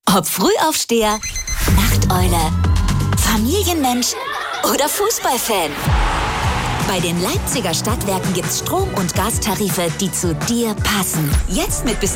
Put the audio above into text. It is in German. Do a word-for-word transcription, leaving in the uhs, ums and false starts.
Ob Frühaufsteher, Nachteule, Familienmensch oder Fußballfan. Bei den Leipziger Stadtwerken gibt's Strom- und Gastarife, die zu dir passen. Jetzt mit bis